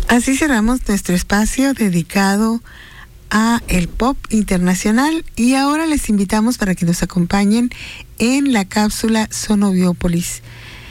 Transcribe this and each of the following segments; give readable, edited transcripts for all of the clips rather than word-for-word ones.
Así cerramos nuestro espacio dedicado a el pop internacional y ahora les invitamos para que nos acompañen en la cápsula Sonobiópolis.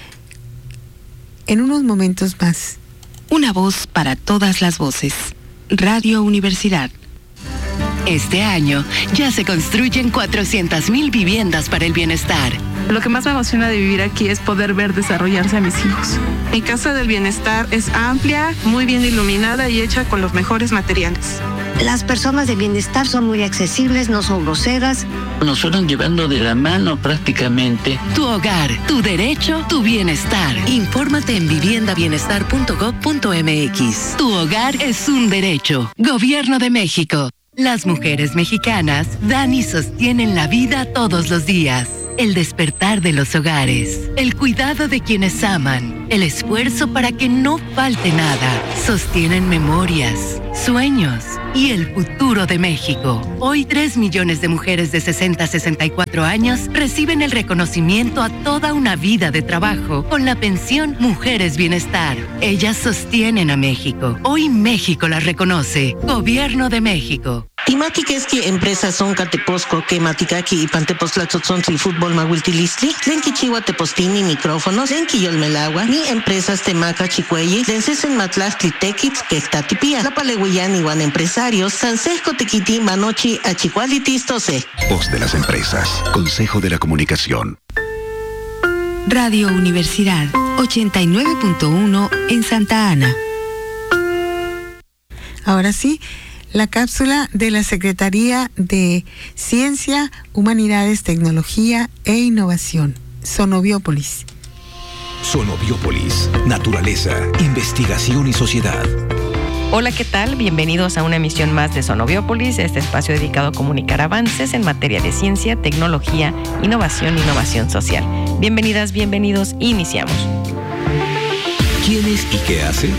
En unos momentos más. Una voz para todas las voces. Radio Universidad. Este año ya se construyen 400,000 viviendas para el bienestar. Lo que más me emociona de vivir aquí es poder ver desarrollarse a mis hijos. Mi Casa del Bienestar es amplia, muy bien iluminada y hecha con los mejores materiales. Las personas de bienestar son muy accesibles, no son groseras. Nos fueron llevando de la mano prácticamente. Tu hogar, tu derecho, tu bienestar. Infórmate en viviendabienestar.gov.mx. Tu hogar es un derecho. Gobierno de México. Las mujeres mexicanas dan y sostienen la vida todos los días. El despertar de los hogares, el cuidado de quienes aman, el esfuerzo para que no falte nada, sostienen memorias, sueños y el futuro de México. Hoy 3 millones de mujeres de 60 a 64 años reciben el reconocimiento a toda una vida de trabajo con la pensión Mujeres Bienestar. Ellas sostienen a México. Hoy México las reconoce. Gobierno de México. Timati keski empresas son Cateposco, que Maticaki y Pantepoztlatzotzontli Fútbol Mahuiltilisli, Lenki Chihuahua Tepostini micrófonos, Lenki Yolmelagua, ni empresas Temaca Chicueyi, Lencesen Matlastli Tequitz, Quectatipía, La Palehuillán Iguan Empresarios, Sansesco Tequiti Manochi Achicualitistose. Voz de las empresas, Consejo de la Comunicación. Radio Universidad 89.1 en Santa Ana. Ahora sí, la cápsula de la Secretaría de Ciencia, Humanidades, Tecnología e Innovación, Sonobiópolis. Sonobiópolis, naturaleza, investigación y sociedad. Hola, ¿qué tal? Bienvenidos a una emisión más de Sonobiópolis, este espacio dedicado a comunicar avances en materia de ciencia, tecnología, innovación e innovación social. Bienvenidas, bienvenidos, iniciamos. ¿Quién es y qué hace?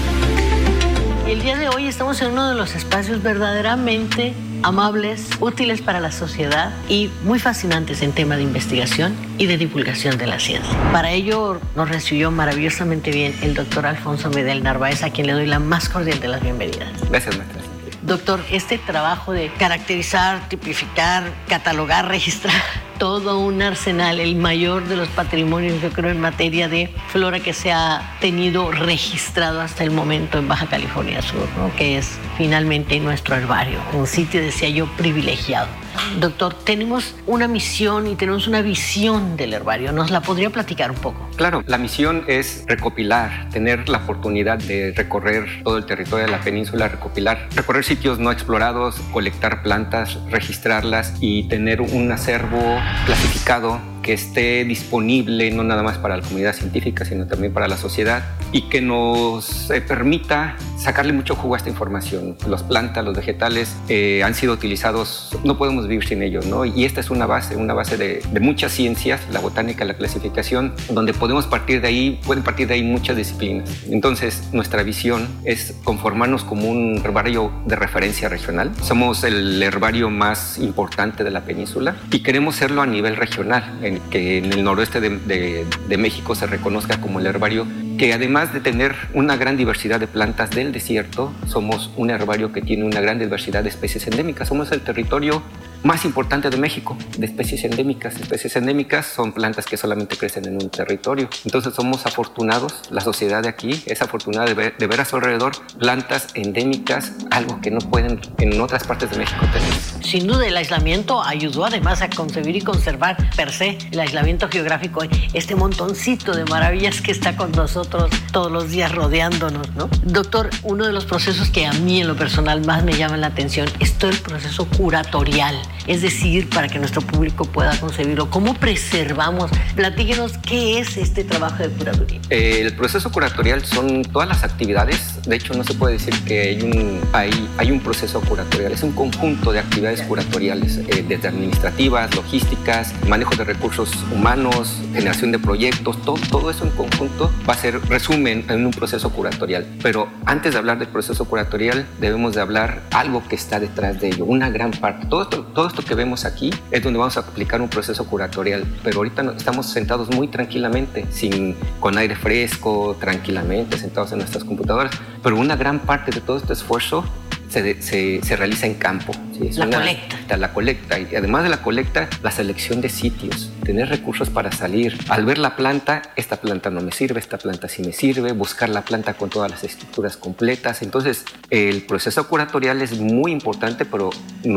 El día de hoy estamos en uno de los espacios verdaderamente amables, útiles para la sociedad y muy fascinantes en tema de investigación y de divulgación de la ciencia. Para ello nos recibió maravillosamente bien el doctor Alfonso Medel Narváez, a quien le doy la más cordial de las bienvenidas. Gracias, maestra. Doctor, este trabajo de caracterizar, tipificar, catalogar, registrar todo un arsenal, el mayor de los patrimonios, yo creo, en materia de flora que se ha tenido registrado hasta el momento en Baja California Sur, ¿no? Que es finalmente nuestro herbario, un sitio, decía yo, privilegiado. Doctor, tenemos una misión y tenemos una visión del herbario. ¿Nos la podría platicar un poco? Claro, la misión es recopilar, tener la oportunidad de recorrer todo el territorio de la península, recorrer sitios no explorados, colectar plantas, registrarlas y tener un acervo clasificado que esté disponible no nada más para la comunidad científica, sino también para la sociedad y que nos permita sacarle mucho jugo a esta información. Las plantas, los vegetales han sido utilizados, no podemos vivir sin ellos, ¿no? Y esta es una base de muchas ciencias, la botánica, la clasificación, donde podemos partir de ahí, pueden partir de ahí muchas disciplinas. Entonces, nuestra visión es conformarnos como un herbario de referencia regional. Somos el herbario más importante de la península y queremos serlo a nivel regional, que en el noroeste de México se reconozca como el herbario, que además de tener una gran diversidad de plantas del desierto, somos un herbario que tiene una gran diversidad de especies endémicas. Somos el territorio más importante de México de especies endémicas. Especies endémicas son plantas que solamente crecen en un territorio. Entonces somos afortunados, la sociedad de aquí es afortunada de ver a su alrededor plantas endémicas, algo que no pueden en otras partes de México tener. Sin duda el aislamiento ayudó además a concebir y conservar per se el aislamiento geográfico, este montoncito de maravillas que está con nosotros todos los días rodeándonos, ¿no? Doctor, uno de los procesos que a mí en lo personal más me llama la atención es todo el proceso curatorial. Es decir, para que nuestro público pueda concebirlo, ¿cómo preservamos? Platíquenos qué es este trabajo de curatoría. El proceso curatorial son todas las actividades. De hecho, no se puede decir que hay un proceso curatorial. Es un conjunto de actividades curatoriales, desde administrativas, logísticas, manejo de recursos humanos, generación de proyectos. Todo eso en conjunto va a ser resumen en un proceso curatorial. Pero antes de hablar del proceso curatorial, debemos de hablar algo que está detrás de ello, una gran parte. Todo todo esto que vemos aquí es donde vamos a aplicar un proceso curatorial, pero ahorita estamos sentados muy tranquilamente, con aire fresco, tranquilamente, sentados en nuestras computadoras, pero una gran parte de todo este esfuerzo se realiza en campo. ¿Sí? La colecta. Y además de la colecta, la selección de sitios, tener recursos para salir. Al ver la planta, esta planta no me sirve, esta planta sí me sirve, buscar la planta con todas las estructuras completas. Entonces, el proceso curatorial es muy importante, pero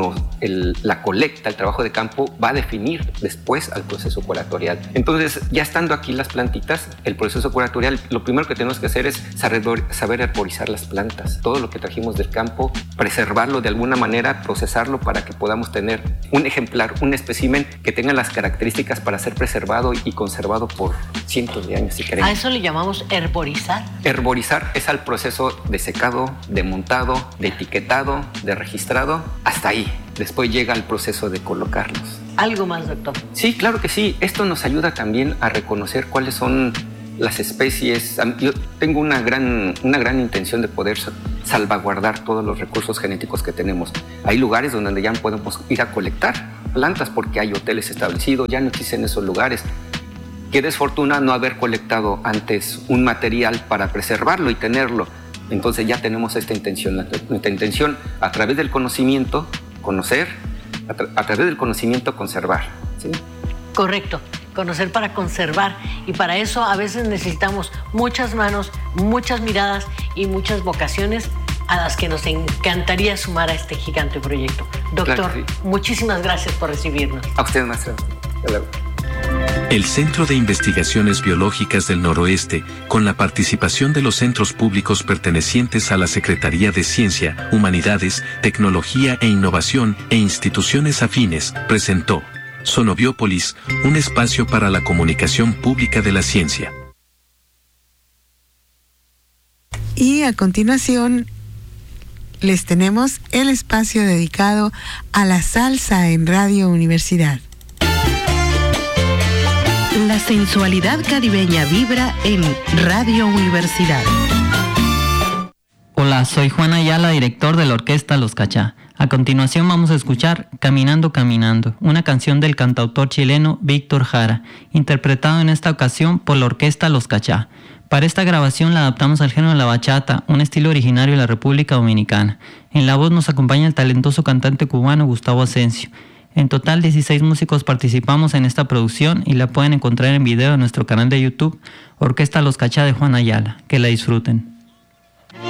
la colecta, el trabajo de campo, va a definir después al proceso curatorial. Entonces, ya estando aquí las plantitas, el proceso curatorial, lo primero que tenemos que hacer es saber herborizar las plantas. Todo lo que trajimos del campo, preservarlo de alguna manera, procesarlo para que podamos tener un ejemplar, un espécimen que tenga las características para ser preservado y conservado por cientos de años, si queremos. ¿A eso le llamamos herborizar? Herborizar es al proceso de secado, de montado, de etiquetado, de registrado, hasta ahí. Después llega el proceso de colocarlos. ¿Algo más, doctor? Sí, claro que sí. Esto nos ayuda también a reconocer cuáles son las especies. Yo tengo una gran intención de poder salvaguardar todos los recursos genéticos que tenemos. Hay lugares donde ya podemos ir a colectar plantas porque hay hoteles establecidos, ya no existen esos lugares. Qué desfortuna no haber colectado antes un material para preservarlo y tenerlo. Entonces ya tenemos esta intención a través del conocimiento, conocer, a través del conocimiento, conservar. ¿Sí? Correcto. Conocer para conservar, y para eso a veces necesitamos muchas manos, muchas miradas y muchas vocaciones a las que nos encantaría sumar a este gigante proyecto. Doctor, claro, sí. Muchísimas gracias por recibirnos. A usted, maestra. Hasta luego. El Centro de Investigaciones Biológicas del Noroeste, con la participación de los centros públicos pertenecientes a la Secretaría de Ciencia, Humanidades, Tecnología e Innovación e instituciones afines, presentó Sonobiópolis, un espacio para la comunicación pública de la ciencia. Y a continuación les tenemos el espacio dedicado a la salsa en Radio Universidad. La sensualidad caribeña vibra en Radio Universidad. Hola, soy Juan Ayala, director de la Orquesta Los Cachá. A continuación vamos a escuchar Caminando, Caminando, una canción del cantautor chileno Víctor Jara, interpretado en esta ocasión por la Orquesta Los Cachá. Para esta grabación la adaptamos al género de la bachata, un estilo originario de la República Dominicana. En la voz nos acompaña el talentoso cantante cubano Gustavo Asensio. En total 16 músicos participamos en esta producción y la pueden encontrar en video en nuestro canal de YouTube, Orquesta Los Cachá de Juan Ayala. Que la disfruten.